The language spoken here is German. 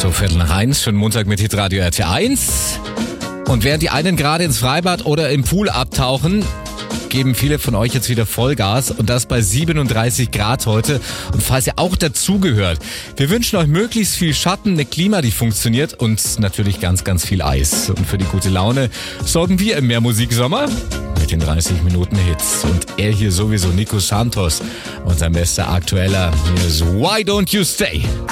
So, 1:15, schon Montag mit Hitradio RT1. Und während die einen gerade ins Freibad oder im Pool abtauchen, geben viele von euch jetzt wieder Vollgas und das bei 37 Grad heute. Und falls ihr auch dazugehört, wir wünschen euch möglichst viel Schatten, eine Klima, die funktioniert und natürlich ganz, ganz viel Eis. Und für die gute Laune sorgen wir im Mehrmusiksommer mit den 30 Minuten Hits. Und er hier sowieso, Nico Santos, unser bester Aktueller. Hier ist Why Don't You Stay?